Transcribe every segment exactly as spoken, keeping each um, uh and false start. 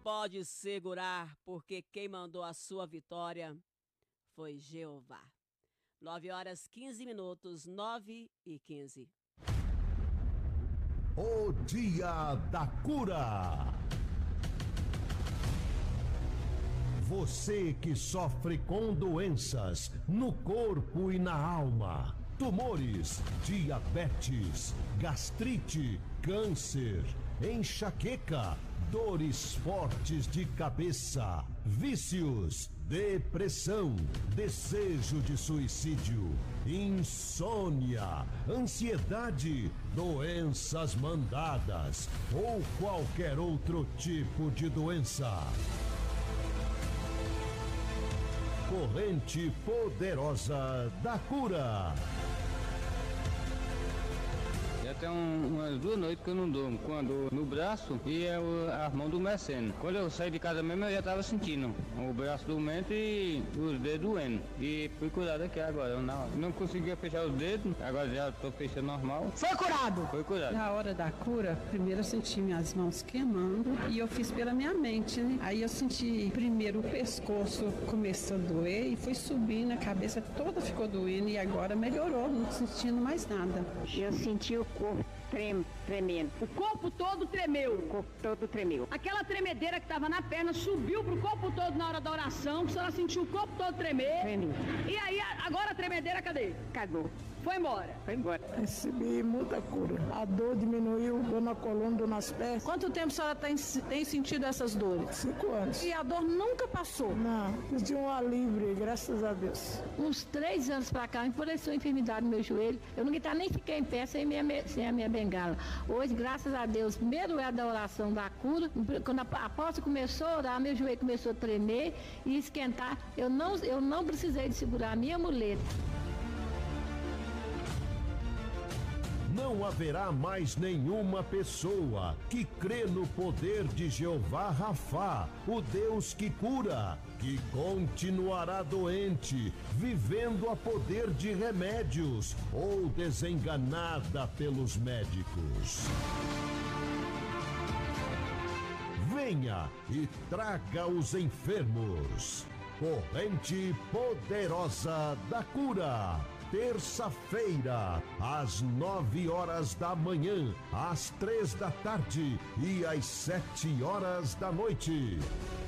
pode segurar, porque quem mandou a sua vitória foi Jeová. Nove horas, quinze minutos, nove e quinze. O Dia da Cura. Você que sofre com doenças no corpo e na alma, tumores, diabetes, gastrite, câncer, enxaqueca, dores fortes de cabeça, vícios, depressão, desejo de suicídio, insônia, ansiedade, doenças mandadas ou qualquer outro tipo de doença. Corrente poderosa da cura. Já tem um, umas duas noites que eu não durmo, com a dor no braço e é o, as mãos doendo. Quando eu saí de casa mesmo, eu já estava sentindo o braço doendo e os dedos doendo. E fui curado aqui agora. Eu não, não conseguia fechar os dedos, agora já estou fechando normal. Foi curado? Foi curado. Na hora da cura, primeiro eu senti minhas mãos queimando e eu fiz pela minha mente, né? Aí eu senti primeiro o pescoço começou a doer e foi subindo, a cabeça toda ficou doendo e agora melhorou, não sentindo mais nada. Eu senti o corpo trem, tremendo. O corpo todo tremeu. O corpo todo tremeu. Aquela tremedeira que estava na perna subiu pro corpo todo na hora da oração, que a senhora sentiu o corpo todo tremer. Tremeu. E aí, agora a tremedeira cadê? Acabou. Foi embora. Foi embora. Recebi muita cura. A dor diminuiu, dor na coluna, dor nas pernas. Quanto tempo a senhora tem, tem sentido essas dores? Cinco anos. E a dor nunca passou? Não, senti um alívio, graças a Deus. Uns três anos pra cá, apareceu enfermidade no meu joelho. Eu nunca nem fiquei em pé sem, minha, sem a minha bengala. Hoje, graças a Deus, primeiro é da oração da cura. Quando a apóstolo começou a orar, meu joelho começou a tremer e esquentar. Eu não, eu não precisei de segurar a minha muleta. Não haverá mais nenhuma pessoa que crê no poder de Jeová Rafá, o Deus que cura, que continuará doente, vivendo a poder de remédios ou desenganada pelos médicos. Venha e traga os enfermos. Corrente poderosa da cura. Terça-feira, às nove horas da manhã, às três da tarde e às sete horas da noite.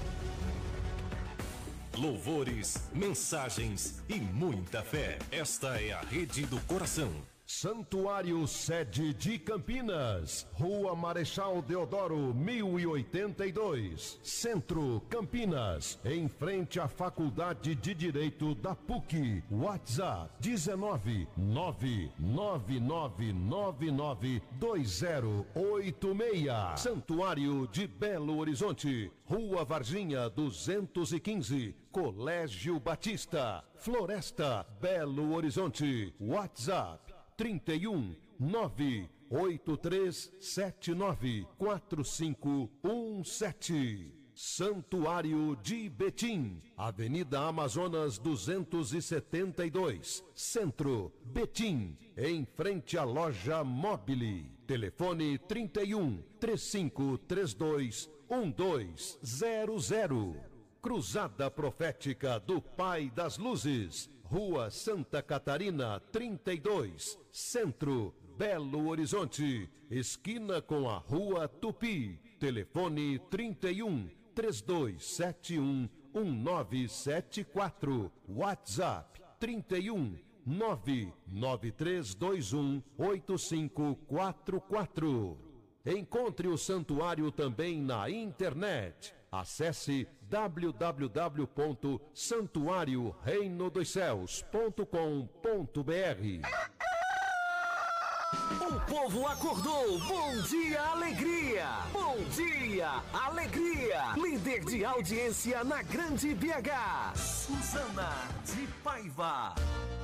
Louvores, mensagens e muita fé. Esta é a Rede do Coração. Santuário Sede de Campinas, Rua Marechal Deodoro, mil e oitenta e dois, Centro, Campinas, em frente à Faculdade de Direito da P U C. WhatsApp dezenove, nove nove nove nove nove dois zero oito seis. Santuário de Belo Horizonte, Rua Varginha duzentos e quinze, Colégio Batista, Floresta, Belo Horizonte. WhatsApp trinta e um, nove oito três sete nove quatro cinco um sete. Santuário de Betim, Avenida Amazonas duzentos e setenta e dois, Centro, Betim, em frente à loja Mobile. Telefone trinta e um, trinta e cinco trinta e dois, doze zero zero. Cruzada Profética do Pai das Luzes, Rua Santa Catarina trinta e dois, Centro, Belo Horizonte, esquina com a Rua Tupi. Telefone trinta e um, três dois sete um, um nove sete quatro. WhatsApp trinta e um, nove nove três dois um, oito cinco quatro quatro. Encontre o santuário também na internet. Acesse w w w ponto santuário reino dos céus ponto com ponto b r. O povo acordou. Bom dia, alegria. Bom dia, alegria. Líder de audiência na Grande B H, Suzana de Paiva.